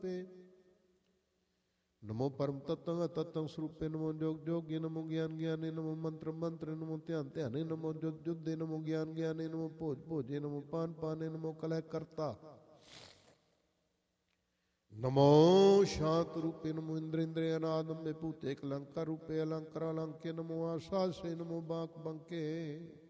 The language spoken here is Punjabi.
ਨਮੋ ਪਰਮ ਤਤੰ ਅਤਤੰ ਸਰੂਪੇ ਨਮੋ ਜੋਗ ਜੋਗੀ ਨਮੋ ਗਿਆਨ ਗਿਆਨੀ ਨਮੋ ਮੰਤਰ ਮੰਤਰੇ ਨਮੋ ਧਿਆਨ ਧਿਆਨੇ ਨਮੋ ਜੁਦ ਜੁਦੇ ਨਮੋ ਗਿਆਨ ਗਿਆਨੀ ਨਮੋ ਭੋਜ ਭੋਜੇ ਨਮੋ ਪਾਨ ਪਾਨੇ ਨਮੋ ਕਲਹਿ ਕਰਤਾ ਨਮੋ ਸ਼ਾਂਤ ਰੂਪੇ ਨਮੋ ਇੰਦਰ ਇੰਦਰੇ ਅਨਾਦੰਬੇ ਭੂਤੇ ਕਲੰਕਾਰ ਰੂਪੇ ਅਲੰਕਾਰ ਅਲੰਕੇ ਨਮੋ ਆਸਾਸੇ ਨਮੋ ਬਾਕ ਬੰਕੇ